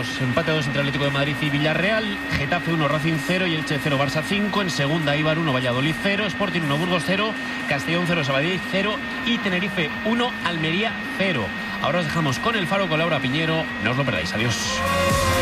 partidos. Empate a 2 entre Atlético de Madrid y Villarreal. Getafe 1, Racing 0 y Elche 0, Barça 5. En segunda, Eibar 1, Valladolid 0. Sporting 1, Burgos 0. Castellón 0, Sabadell 0. Y Tenerife 1, Almería 0. Ahora os dejamos con El Faro, con Laura Piñero. No os lo perdáis. Adiós.